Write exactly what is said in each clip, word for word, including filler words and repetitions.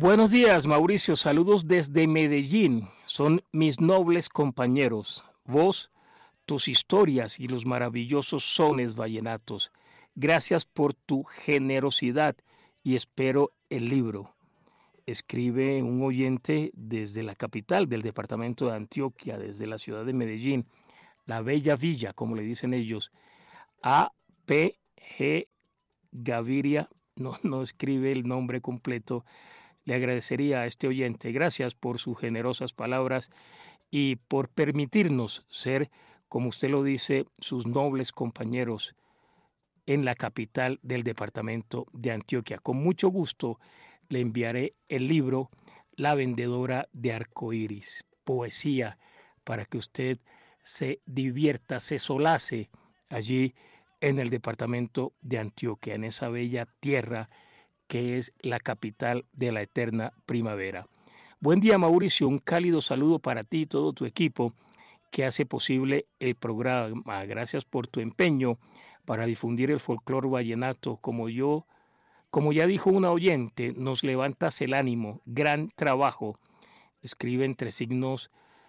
Buenos días, Mauricio. Saludos desde Medellín. Son mis nobles compañeros. Vos, tus historias y los maravillosos sones vallenatos. Gracias por tu generosidad y espero el libro. Escribe un oyente desde la capital del departamento de Antioquia, desde la ciudad de Medellín, la Bella Villa, como le dicen ellos. A P G Gaviria, no, no escribe el nombre completo. Le agradecería a este oyente, gracias por sus generosas palabras y por permitirnos ser, como usted lo dice, sus nobles compañeros en la capital del departamento de Antioquia. Con mucho gusto le enviaré el libro La vendedora de arcoíris, poesía, para que usted se divierta, se solace allí en el departamento de Antioquia, en esa bella tierra que es la capital de la eterna primavera. Buen día, Mauricio, un cálido saludo para ti y todo tu equipo que hace posible el programa. Gracias por tu empeño para difundir el folclore vallenato. Como yo, como ya dijo una oyente, nos levantas el ánimo, gran trabajo. Escribe entre signos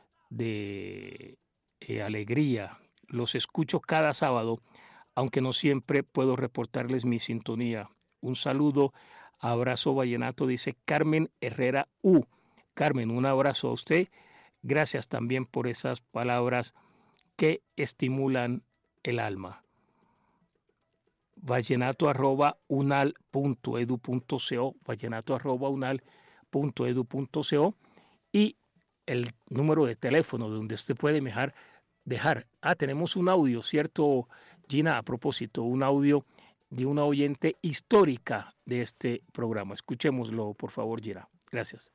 de eh, alegría. Los escucho cada sábado, aunque no siempre puedo reportarles mi sintonía. Un saludo, abrazo vallenato, dice Carmen Herrera U. Carmen, un abrazo a usted. Gracias también por esas palabras que estimulan el alma. Vallenato arroba unal punto edu punto co, vallenato arroba unal punto edu punto co y el número de teléfono donde usted puede dejar, dejar. Ah, tenemos un audio, ¿cierto, Gina? A propósito, un audio de una oyente histórica de este programa. Escuchémoslo, por favor, Gina. Gracias.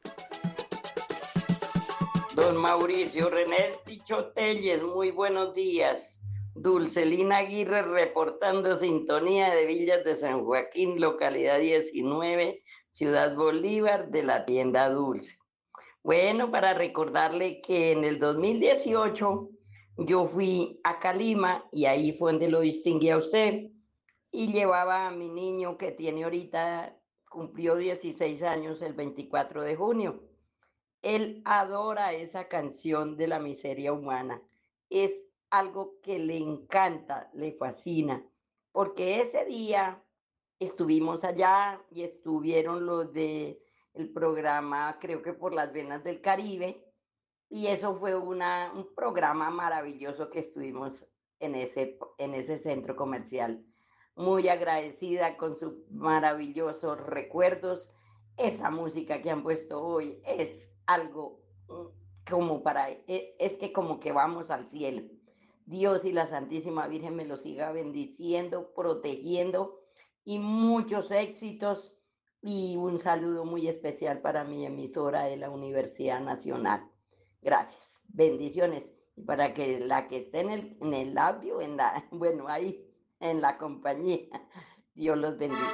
Don Mauricio René Tichotelles, muy buenos días. Dulcelina Aguirre reportando sintonía de Villas de San Joaquín, localidad diecinueve, Ciudad Bolívar, de la tienda Dulce. Bueno, para recordarle que en el dos mil dieciocho yo fui a Calima y ahí fue donde lo distinguí a usted. Y llevaba a mi niño que tiene ahorita, cumplió dieciséis años el veinticuatro de junio. Él adora esa canción de la miseria humana. Es algo que le encanta, le fascina, porque ese día estuvimos allá y estuvieron los de el programa, creo que por las venas del Caribe, y eso fue una, un programa maravilloso que estuvimos en ese, en ese centro comercial. Muy agradecida con sus maravillosos recuerdos. Esa música que han puesto hoy es algo como para, es que como que vamos al cielo. Dios y la Santísima Virgen me lo siga bendiciendo, protegiendo y muchos éxitos y un saludo muy especial para mi emisora de la Universidad Nacional. Gracias, bendiciones. Y para que la que esté en el, en el audio, en la, bueno, ahí en la compañía, Dios los bendiga.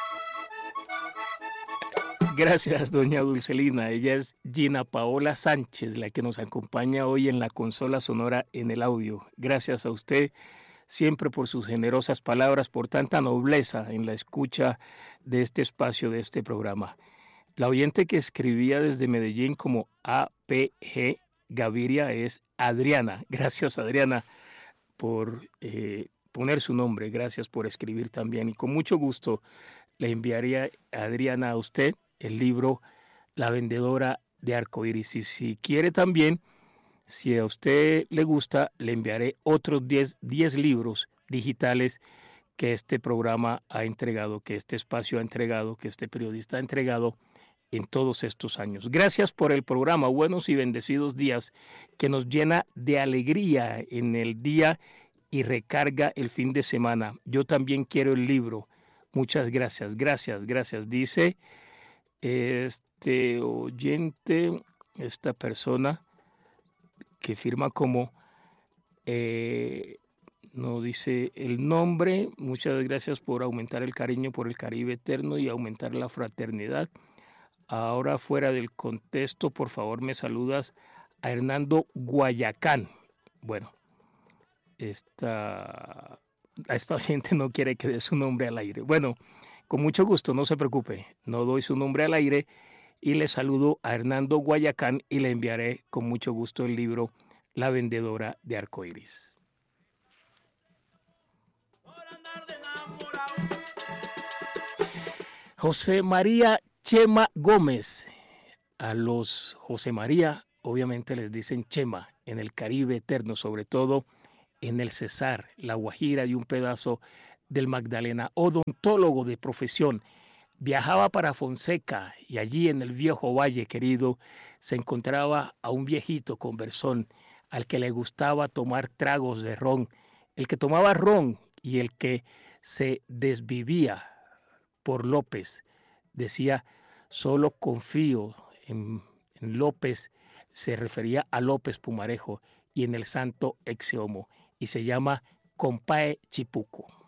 Gracias, doña Dulcelina. Ella es Gina Paola Sánchez, la que nos acompaña hoy en la consola sonora en el audio. Gracias a usted siempre por sus generosas palabras, por tanta nobleza en la escucha de este espacio, de este programa. La oyente que escribía desde Medellín como A P G Gaviria es Adriana. Gracias, Adriana, por eh, poner su nombre. Gracias por escribir también. Y con mucho gusto le enviaría, Adriana, a usted el libro La vendedora de arcoíris. Y si quiere también, si a usted le gusta, le enviaré otros diez libros digitales que este programa ha entregado, que este espacio ha entregado, que este periodista ha entregado en todos estos años. Gracias por el programa, buenos y bendecidos días, que nos llena de alegría en el día y recarga el fin de semana. Yo también quiero el libro. Muchas gracias, gracias, gracias. Dice este oyente, esta persona que firma como, eh, no dice el nombre. Muchas gracias por aumentar el cariño por el Caribe eterno y aumentar la fraternidad. Ahora, fuera del contexto, por favor me saludas a Hernando Guayacán. Bueno, esta, esta gente no quiere que dé su nombre al aire. Bueno, con mucho gusto, no se preocupe, no doy su nombre al aire y le saludo a Hernando Guayacán y le enviaré con mucho gusto el libro La vendedora de arcoíris. José María Chema Gómez. A los José María obviamente les dicen Chema en el Caribe eterno, sobre todo en el Cesar, La Guajira y un pedazo del Magdalena. Odontólogo de profesión, viajaba para Fonseca y allí en el viejo valle querido se encontraba a un viejito conversón al que le gustaba tomar tragos de ron, el que tomaba ron y el que se desvivía por López. Decía, solo confío en, en López, se refería a López Pumarejo, y en el santo Exeomo, y se llama Compae Chipuco.